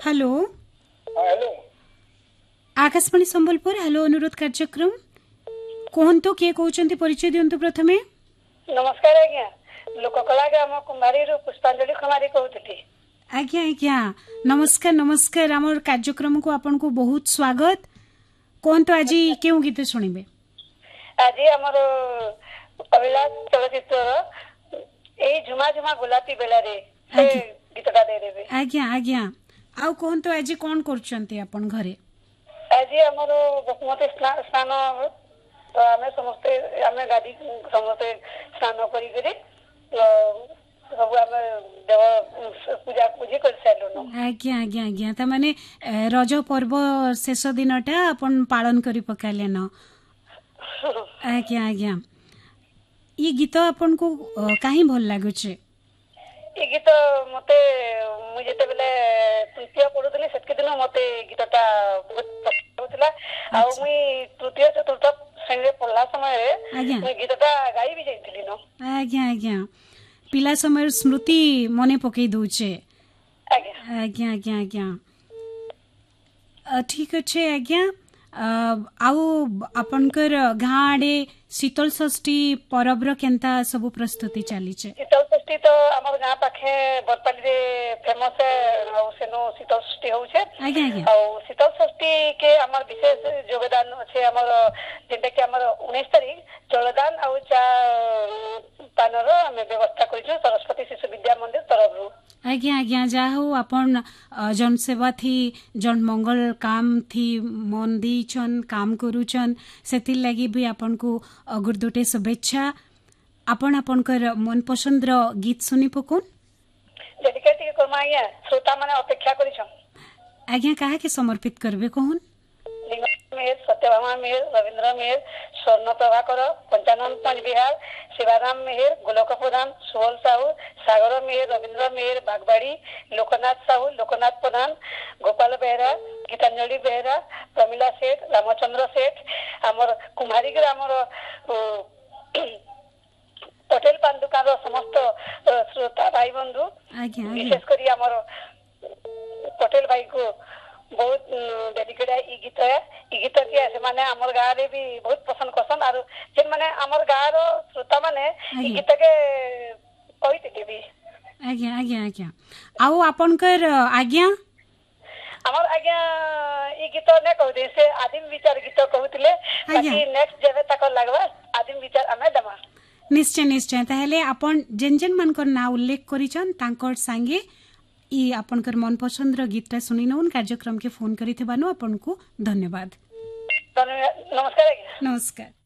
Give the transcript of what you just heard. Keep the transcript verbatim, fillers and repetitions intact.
Hello hello Akashvani Sambalpur hello अनुरोध कार्यक्रम कहतु किए कहते परिचय दिंतु प्रथमे नमस्कार आज्ञा लोककला ग्राम कुमारी पुष्पांजलि खमारी कहती आज्ञा आज्ञा नमस्कार नमस्कार आम कार्यक्रम को आपन को बहुत स्वागत कहतु आज क्यों गीत शुणिबे आज आमर अभिलाष चलचित्र ए झुमा झुमा गोलापी बेला रे गीतटा दे देबे आज्ञा आज्ञा आउ कहतु आज कौन करछंती आपन घरे आज आमर बसुमती स्नान तो आमे समस्ते आमे गादी समस्ते स्नान करी करी सब आमे देव पूजा पूजी कर साइलुनो आज्ञा आज्ञा आज्ञा त माने रज पर्व शेष दिनटा अपन पालन करी पकाले न आज्ञा आज्ञा ये गीत आपन को काहे भल लागु छे ये गीत मते मु जेते बेले तृतीय पढुतली सेतके दिन मते गीतटा बहुत पसंद होतला आ मुई तृतीय चतुर्थ श्रेणी पढ़ला समय मुई गीतटा गाई भी जाइतली न आज्ञा आज्ञा पिला समय स्मृति मने पकई दउछे आज्ञा आज्ञा आज्ञा आज्ञा ठीक अच्छे आज्ञा आउ आपनकर गाँडे शीतल षष्ठी परब्र केंता सब प्रस्तुति चली शीतल षष्ठी तो हमर गाँ पाखे बरपाली रे फेमस है सेनो शीतल षष्ठी होउछे आज्ञा आज्ञा और शीतल षष्ठी के हमर विशेष योगदान अछि हमर जेंटा कि हमर उन्नीस तारीख जलदान और चा पानर हमें व्यवस्था करिछु सरस्वती शिशु विद्या मंदिर तरफ आज्ञा आज्ञा जा हो अपन जन सेवा थी जन मंगल काम थी मन दीछन काम करूछन सेति लागि भी आपन को गुरदुटे शुभेच्छा अपन अपन कर मन पसंद रो गीत सुनी पकोन डेडिकेट करमा आज्ञा श्रोता माने अपेक्षा करिछन आज्ञा काहे के समर्पित करबे कहन मेर सत्यभामा मेर रविंद्र मेर स्वर्ण प्रभाकर पंचानंद पंच बिहार शिवाराम मेहर गोलोक प्रधान सुहल साहू सागर मेहर रविंद्र मेहर बागबाड़ी लोकनाथ साहू लोकनाथ प्रधान गोपाल बेहरा गीतांजलि बेहरा प्रमिला सेठ रामचंद्र सेठ आमर कुमारी ग्रामर पटेल पान दुकान समस्त श्रोता भाई बंधु विशेष करी आमर पटेल भाई को बहुत डेडिकेट है ई गीत है ई गीत के से माने हमर गाँ रे भी बहुत पसंद करसन आरो जेन माने हमर गाँ रो श्रोता माने ई गीत के कहिते भी आज्ञा आज्ञा आज्ञा आउ आपन कर आज्ञा हमर आज्ञा ई गीत ने कहदे से आदिम विचार गीत कहउतले बाकी नेक्स्ट जेबे तक लागबा आदिम विचार हमें दमा निश्चय निश्चय ताहले आपन जेन जेन मन कर ना उल्लेख करिछन तांकर संगे ई आपनकर मन पसंद रो गीतटा सुनी नउन कार्यक्रम के फोन करी थबानो आपन को धन्यवाद नमस्कार नमस्कार।